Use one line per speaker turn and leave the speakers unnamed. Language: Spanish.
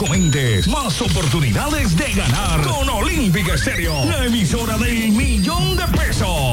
comentes, más oportunidades de ganar con Olímpica Estéreo, la emisora del millón de pesos.